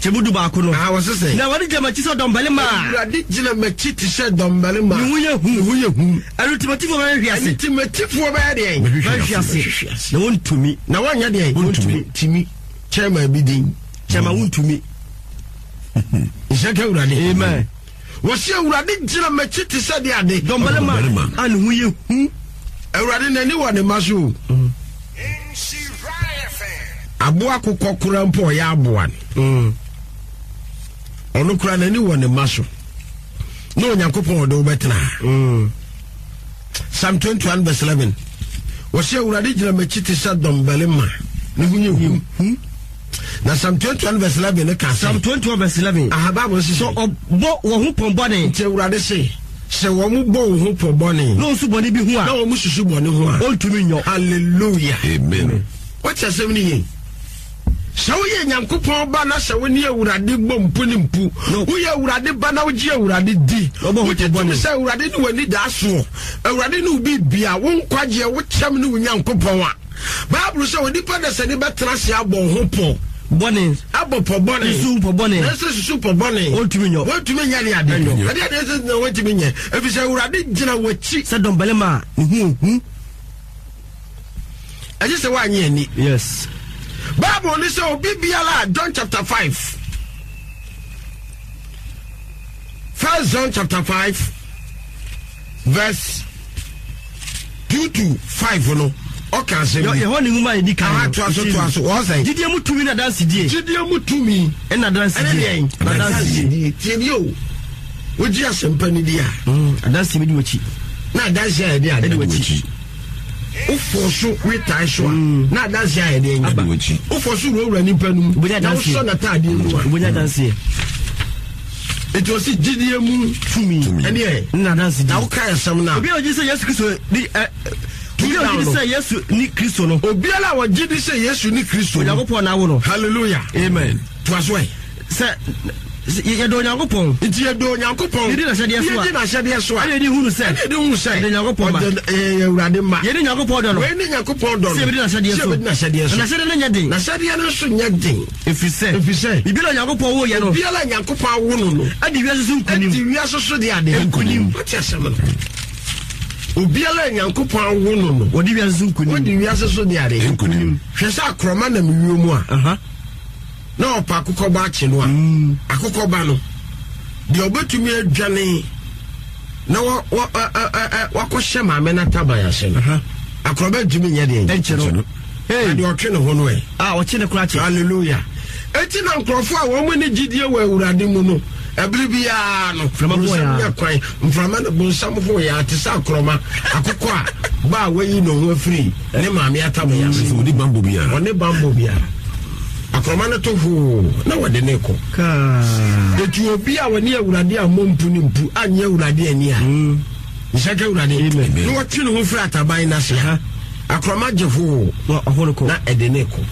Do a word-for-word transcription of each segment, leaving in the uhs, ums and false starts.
chebudu ba ko no ah was say na wadi jama chi so dombale ma urade gina machi ti se dombale ma ni wuye hu wuye hu anu timotimo ba hwiase timotimo ba de ba hwiase na wontumi na wanya de wontumi timi chema bi din chema wontumi isaka urade amen wose urade gina machi ti se de ade dombale ma anu wuye hu urade nani wo ne maso aboa kokokura mpo ya aboa mm ono kura nani wo ne maso no Nyankopon do betena mm Psalm twenty-one verse eleven wose urade gina machi ti se dombale ma ne hunye hu na Psalm twenty-one verse eleven ne ka Psalm twenty-one verse eleven aha Bible say so obo wo hu pombone te urade say se wo mu bo hu pombone no su bone bi hu a na wo mu susu bone hu a ontumi nyo hallelujah amen what you say me so ye Nyankopon ba na se woni awurade gbompu ni mpu wo ye awurade ba na wo ji awurade di wo je bone se awurade ni wani da so awurade ni bi bia wo nkwaje wo kyam ni wo Nyankopon a Bible say wodi pa da se ni betra se abon ho po bone abo po bone su po bone na se su po bone ontumi nyo ontumi nya ni ade ade ade se na ontumi nya efi se awurade gina wachi se dombale ma hu hu aje se wa nya ni yes Bible ni say obibiala John chapter five First John chapter five verse two to five no okay say yo ho ni nguma edi kan ah to aso to aso o say didie mutumi na dance die didie mutumi e na dance die na dance die tie yo woji asempa ni dia mm dance mi di wachi na dance ya dia di wachi o forso retai so na dance ya dia nya o forso ro ro ni panum na o so na tade ru a bonya dance it was didie mu tumi ene e na dance na o kan sam na obi o ji say Yesu Kristo ni obi o ji say Yesu ni Kristo no obi ala o ji say Yesu ni Kristo Nyankopon na wo no hallelujah amen to aso e say ye do Nyankopon iti ye do Nyankopon ye di na hyede so a ye di na hyede so a ye di hunu say ye di hunu say ye Nyankopon ma eh urade ma ye di Nyankopon do no we ni Nyankopon do no se ye di na hyede so se ye di na hyede so na hyede no nya din na hyede no so nya din efise efise bibi na Nyankopon wo ye no bi ala Nyankopon wo no no adi wiase so nkunim adi wiase so de ade nkunim what you say man obi ala Nyankopon wo no no odi wiase so nkunim odi wiase so de ade nkunim hwese akroma na miwo mu a aha na opa akokoba ache no a akokoba no de obetumi adwane na wa wa ko hye maame na tabaya hye no akroba ntumi nya de enchero hey de otwe ne ho no e ah o chine kura che hallelujah eti na nkrofo a wo mu ne gidie wa awurade mu no ebiri bia no frama bo ya kwan mframa na bonsam ho ya te sa akroma akokọ a ba wayi no ho afiri ne maame atabaya hye odi bambo bia one bambo bia akroma na to ho na wade ne ko ka etu obi a wani awurade a mompu ni mpu anya awurade ani a isaka awurade no wati no ho fra ataban na se ha akroma jefo ohoro ko na ede ne ko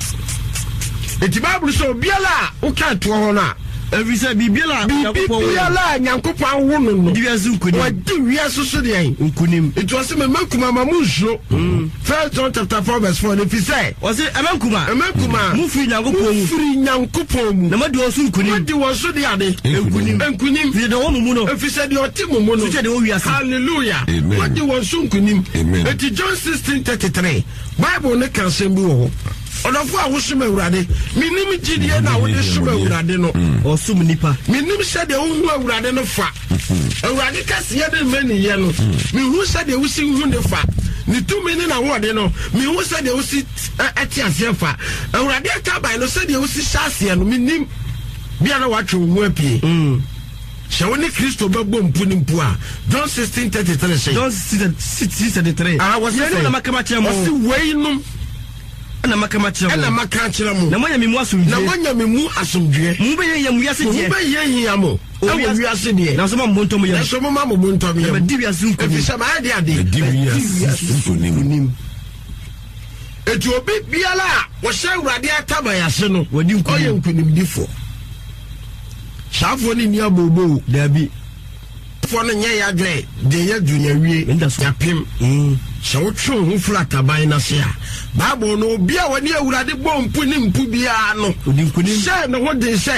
eti Bible so biala o ka to ho na every say bibiala Nyankopon biala Nyankopon wo no no di wiase nkunim wadi wiase so de an nkunim it was me makuma ma munso First John chapter four verse four if he say o say emenkuma emenkuma mu firi Nyankopon mu firi Nyankopon mu na madu osu nkunim wadi wo so de ade nkunim nkunim fi de wo mu no if he said your team mu no fi de wo wiase hallelujah Amen. wadi wo so nkunim Amen. eti John sixteen thirty-three Bible ne kan sem bi wo odofo a wo soma awurade minim gidie na wo de soma awurade no o sum nipa minim se de wo hu awurade no fa awurade kase ye de mani ye no mi hu se de wo si hu ne fa ni tumi ni na wo de no mi hu se de wo si ati ase fa awurade ka bai no se de wo si shase no minim bia na wa twe hu apie mm Shawani Kristo babo mpu ni mpu a John sixteen thirty-three say John sixteen thirty-three ah was ye no na makama kire mo wasi weinum na makama kire mo na makama kire mo na monya me mu asomdwe na monya me mu asomdwe mu be ye mu wiase die mu be ye hia mo o wiase die na so ma mbontom ye na so ma mbontom ye na di wiase nkunim e fi sama ade ade di wiase nkunim etu obi biala wo sha awurade ataba yase no wadi nkunim oye nkunim difo shafo ni ni abobo dabi fo no nye ya gre de ya dunya wie ya pim mm sha wo twe ho fura taban na se a babo no obi a wani awurade bɔ mpu ni mpu bia no odi nkunim sha na ho de sha